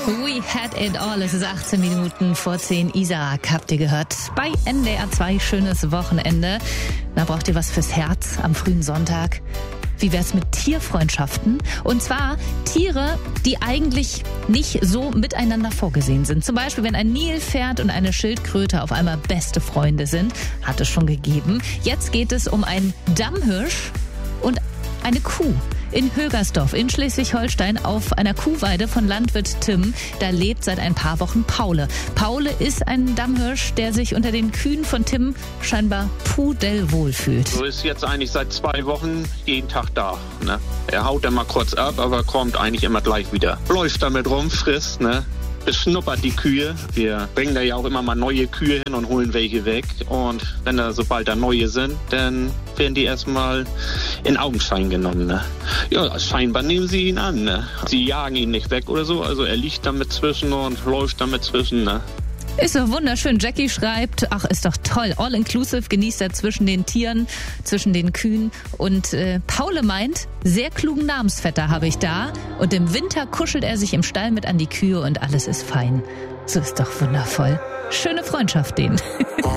We had it all. Es ist 18 Minuten vor 10. Isaac habt ihr gehört. Bei NDR 2 schönes Wochenende. Da braucht ihr was fürs Herz am frühen Sonntag. Wie wär's mit Tierfreundschaften? Und zwar Tiere, die eigentlich nicht so miteinander vorgesehen sind. Zum Beispiel, wenn ein Nilpferd und eine Schildkröte auf einmal beste Freunde sind. Hat es schon gegeben. Jetzt geht es um einen Dammhirsch und eine Kuh. In Högersdorf in Schleswig-Holstein auf einer Kuhweide von Landwirt Tim. Da lebt seit ein paar Wochen Paule. Paule ist ein Dammhirsch, der sich unter den Kühen von Tim scheinbar pudelwohl fühlt. So ist jetzt eigentlich seit 2 Wochen jeden Tag da. Ne? Er haut dann mal kurz ab, aber kommt eigentlich immer gleich wieder. Läuft damit rum, frisst, ne? Beschnuppert die Kühe. Wir bringen da ja auch immer mal neue Kühe hin und holen welche weg. Und wenn da sobald da neue sind, dann werden die erstmal in Augenschein genommen. Ne? Ja, scheinbar nehmen sie ihn an. Ne? Sie jagen ihn nicht weg oder so. Also er liegt damit zwischen und läuft damit zwischen. Ne? Ist doch wunderschön. Jackie schreibt, ach, ist doch toll. All-inclusive genießt er zwischen den Tieren, zwischen den Kühen. Und Paule meint, sehr klugen Namensvetter habe ich da. Und im Winter kuschelt er sich im Stall mit an die Kühe und alles ist fein. So ist doch wundervoll. Schöne Freundschaft denen.